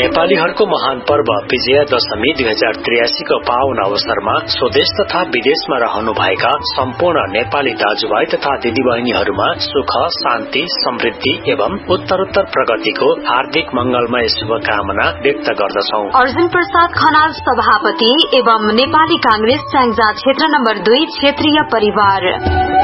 नेपालीहरूको महान पर्व विजयादशमी 2083 को पावन अवसरमा स्वदेश तथा विदेशमा रहनुभएका सम्पूर्ण नेपाली दाजुभाइ तथा दिदीबहिनीहरूमा सुख शान्ति समृद्धि एवं उत्तरोत्तर प्रगतिको हार्दिक मंगलमय शुभकामना व्यक्त गर्दछौ। अर्जुन प्रसाद खनाल सभापति एवं नेपाली कांग्रेस स्याङ्जा क्षेत्र नम्बर 2 क्षेत्रीय परिवार।